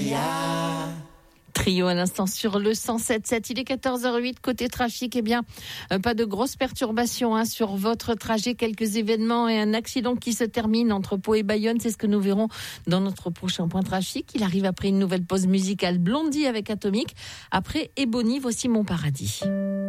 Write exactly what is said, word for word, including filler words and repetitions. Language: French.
Aya. Trio à l'instant sur le cent sept sept. Il est quatorze heures huit. Côté trafic, eh bien, euh, pas de grosses perturbations hein, sur votre trajet. Quelques événements et un accident qui se termine entre Pau et Bayonne. C'est ce que nous verrons dans notre prochain point trafic. Il arrive après une nouvelle pause musicale. Blondie avec Atomique. Après Ebony, voici Mon Paradis.